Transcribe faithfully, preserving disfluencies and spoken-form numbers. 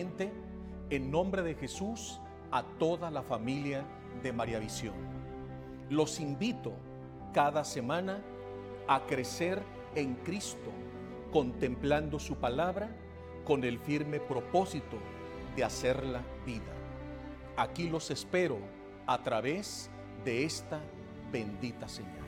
cordialmente, en nombre de Jesús, a toda la familia de María Visión. Los invito cada semana a crecer en Cristo, contemplando su palabra con el firme propósito de hacerla vida. Aquí los espero a través de esta bendita señal.